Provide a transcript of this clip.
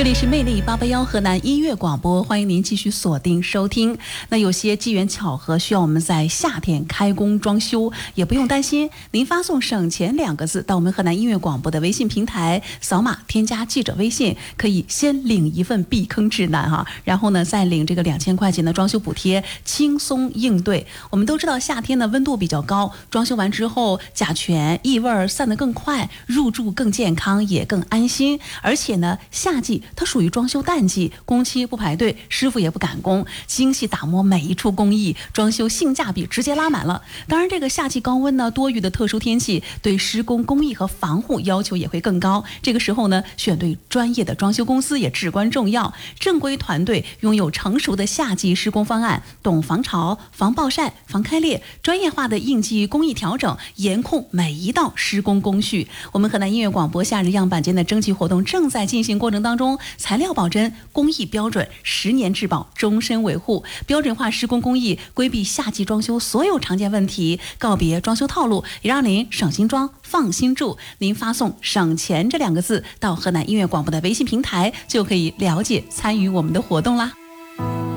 这里是魅力881河南音乐广播，欢迎您继续锁定收听。那有些机缘巧合需要我们在夏天开工装修，也不用担心，您发送省钱2个字到我们河南音乐广播的微信平台，扫码添加记者微信，可以先领一份避坑指南哈，然后呢再领这个2000块钱的装修补贴，轻松应对。我们都知道夏天的温度比较高，装修完之后甲醛异味散得更快，入住更健康也更安心。而且呢，夏季它属于装修淡季，工期不排队，师傅也不赶工，精细打磨每一处工艺，装修性价比直接拉满了。当然这个夏季高温呢，多雨的特殊天气对施工工艺和防护要求也会更高，这个时候呢，选对专业的装修公司也至关重要。正规团队拥有成熟的夏季施工方案，懂防潮、防暴晒、防开裂，专业化的应季工艺调整，严控每一道施工工序。我们河南音乐广播夏日样板间的征集活动正在进行过程当中，材料保真，工艺标准，10年质保，终身维护，标准化施工工艺，规避夏季装修所有常见问题，告别装修套路，也让您省心装放心住。您发送省钱这2个字到河南音乐广播的微信平台，就可以了解参与我们的活动啦。